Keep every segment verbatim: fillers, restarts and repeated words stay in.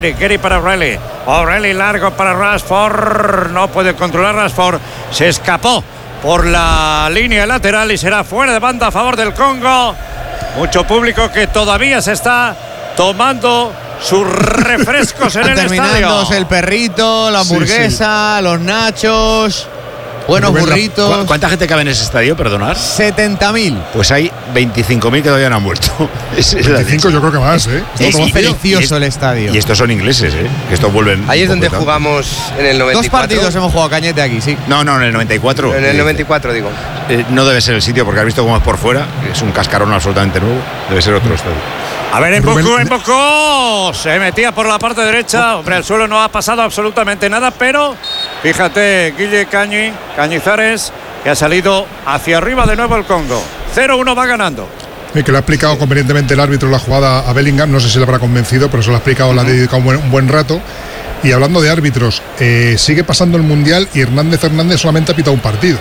Gary para O'Reilly. O'Reilly largo para Rashford. No puede controlar Rashford. Se escapó por la línea lateral y será fuera de banda a favor del Congo. Mucho público que todavía se está tomando sus refrescos en el estadio. El perrito, la hamburguesa, sí, sí. los nachos. Buenos burritos. ¿Cu ¿Cuánta gente cabe en ese estadio, perdonad? setenta mil. Pues hay veinticinco mil que todavía no han vuelto. veinticinco yo creo que más, ¿eh? Es muy delicioso el estadio. Y estos son ingleses, ¿eh? Que estos vuelven. Ahí es donde jugamos en el noventa y cuatro. Dos partidos hemos jugado Cañete aquí, sí. No, no, en el noventa y cuatro. En el noventa y cuatro, digo. Eh, no debe ser el sitio porque has visto cómo es por fuera. Es un cascarón absolutamente nuevo. Debe ser otro estadio. A ver, embocó, embocó. Se metía por la parte derecha. Hombre, el suelo no ha pasado absolutamente nada, pero fíjate, Guille Cañi, Cañizares, que ha salido hacia arriba de nuevo el Congo. cero uno va ganando. Y que le ha explicado convenientemente el árbitro la jugada a Bellingham. No sé si le habrá convencido, pero se lo ha explicado, uh-huh. le ha dedicado un buen, un buen rato. Y hablando de árbitros, eh, sigue pasando el Mundial y Hernández Hernández solamente ha pitado un partido.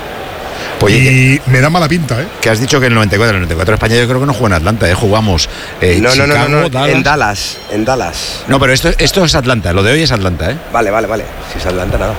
Oye, y que, me da mala pinta, ¿eh? Que has dicho que en el noventa y cuatro, en el noventa y cuatro España yo creo que no juega en Atlanta, ¿eh? Jugamos eh, no, no, Chicago, no, no, no, Dallas. en Dallas, en Dallas. No, pero esto, esto es Atlanta, lo de hoy es Atlanta, ¿eh? Vale, vale, vale. Si es Atlanta, nada.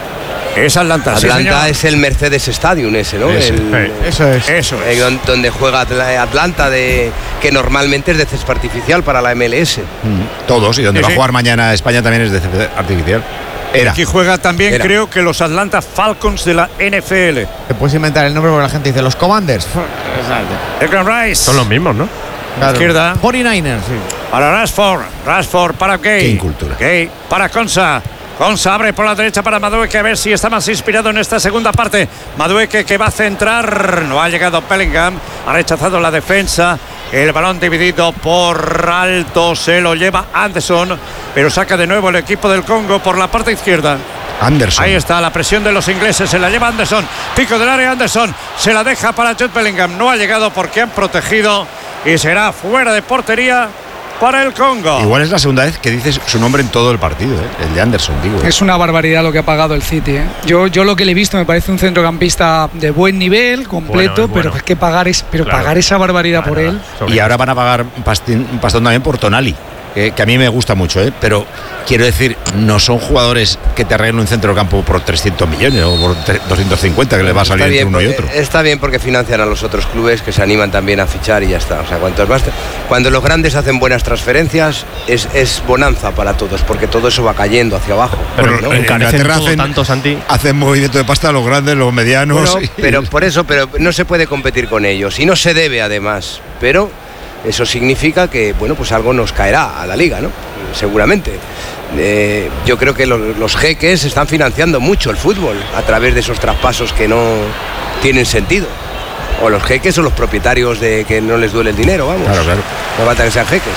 Es Atlanta, Atlanta sí, es el Mercedes Stadium ese, ¿no? Ese, el, eh, eso es. Eso es. Eh, donde juega Atlanta, de, que normalmente es de césped artificial para la M L S. Mm, todos, y donde sí, va sí. a jugar mañana España también es de césped artificial. Era. Aquí juega también, Era. creo que los Atlanta Falcons de la N F L. Te puedes inventar el nombre porque la gente dice los Commanders. Declan Rice. Son los mismos, ¿no? Claro. Izquierda. cuarenta y nueve ers, sí. Para Rashford. Rashford para Gay. Qué incultura. Gay para Konsa. Konsa abre por la derecha para Madueke, a ver si está más inspirado en esta segunda parte. Madueke que va a centrar. No ha llegado Bellingham. Ha rechazado la defensa. El balón dividido por alto. Se lo lleva Anderson. Pero saca de nuevo el equipo del Congo por la parte izquierda. Anderson. Ahí está la presión de los ingleses. Se la lleva Anderson. Pico del área Anderson. Se la deja para Jude Bellingham. No ha llegado porque han protegido. Y será fuera de portería para el Congo. Igual es la segunda vez que dices su nombre en todo el partido, ¿eh? El de Anderson, digo. ¿eh? Es una barbaridad lo que ha pagado el City, ¿eh? Yo, yo lo que le he visto me parece un centrocampista de buen nivel, completo, bueno, bueno. pero es que pagar, es, pero Claro. pagar esa barbaridad Nada, por él. sobre Y ahora van a pagar un pastín, un pastón también por Tonali, que, que a mí me gusta mucho, ¿eh? Pero quiero decir, no son jugadores que te arreglen un centro de campo por trescientos millones o por doscientos cincuenta que le va a salir Está entre bien, uno y otro. está bien porque financian a los otros clubes que se animan también a fichar y ya está. O sea, cuantos más, cuando los grandes hacen buenas transferencias es, es bonanza para todos, porque todo eso va cayendo hacia abajo. Pero ¿no? en encarecen todo hacen, tanto, Santi. hacen movimiento de pasta los grandes, los medianos. Bueno, pero por eso, pero no se puede competir con ellos y no se debe además. Pero eso significa que, bueno, pues algo nos caerá a la liga, ¿no? Seguramente. Eh, yo creo que los, los jeques están financiando mucho el fútbol a través de esos traspasos que no tienen sentido. O los jeques o los propietarios de que no les duele el dinero, vamos. Claro, claro. No falta que sean jeques.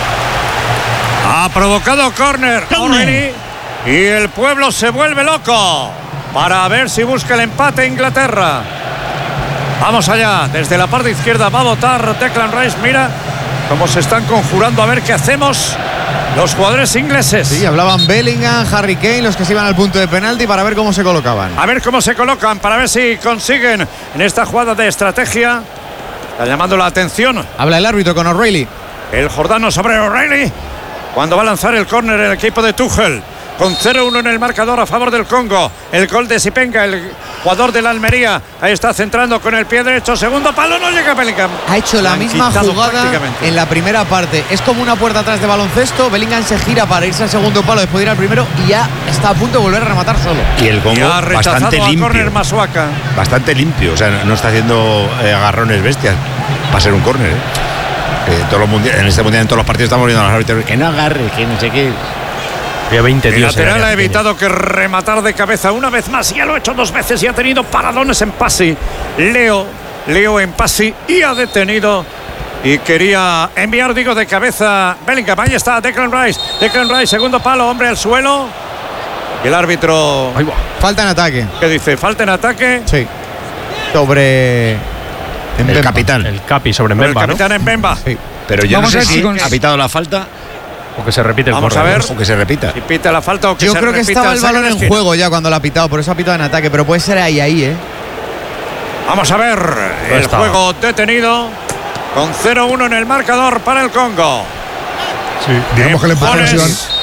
Ha provocado córner O'Reilly y el pueblo se vuelve loco para ver si busca el empate Inglaterra. Vamos allá, desde la parte izquierda va a votar Declan Rice. Mira cómo se están conjurando a ver qué hacemos los jugadores ingleses. Sí, hablaban Bellingham, Harry Kane, los que se iban al punto de penalti para ver cómo se colocaban. A ver cómo se colocan, para ver si consiguen en esta jugada de estrategia. Está llamando la atención Habla el árbitro con O'Reilly. el jordano sobre O'Reilly cuando va a lanzar el córner el equipo de Tuchel. Con cero uno en el marcador a favor del Congo. El gol de Sipenga, el jugador de la Almería. Ahí está centrando con el pie derecho. Segundo palo, no llega Bellingham. Ha hecho la misma jugada en la primera parte. Es como una puerta atrás de baloncesto. Bellingham se gira para irse al segundo palo después de ir al primero y ya está a punto de volver a rematar solo. Y el Y Congo ha rechazado bastante al limpio. córner Masuaca. Bastante limpio. O sea, no está haciendo eh, agarrones bestias para ser un córner, ¿eh? Eh, todos los mundiales, en este mundial, en todos los partidos estamos viendo a los árbitros que no agarre, que no sé qué. Había veinte El tíos. lateral ha evitado que rematar de cabeza una vez más. Ya lo ha hecho dos veces y ha tenido paradones en pase. Leo, Leo en pase y ha detenido. Y quería enviar, digo, de cabeza Bellingham. Ahí está Declan Rice. Declan Rice, segundo palo, hombre al suelo. Y el árbitro, Ahí va. Falta en ataque. ¿qué dice? Falta en ataque. Sí. Sobre. El Mbemba. capitán. El Capi sobre El Mbemba, ¿no? capitán en Bemba. Sí. Pero yo Vamos no a sé ver si si cons- ha pitado la falta O que se repite el Vamos a corner. ver. o que se repita. Si pita la falta o que Yo se creo que repita estaba el saque balón de en esquina. juego ya cuando la ha pitado, por eso ha pitado en ataque, pero puede ser ahí, ahí, ¿eh? Vamos a ver el estaba. juego detenido con cero uno en el marcador para el Congo. Sí, digamos que el empujón ha sido,